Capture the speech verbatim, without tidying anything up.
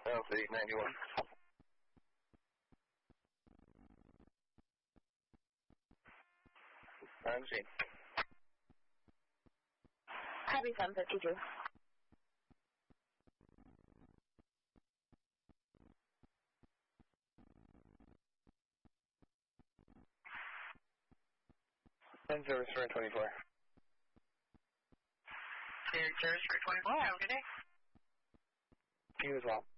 South eight ninety-one. I'm seeing. Copy seven fifty-two. ten service for twenty-four. Cleared service for twenty-four. Have a good day. You as well.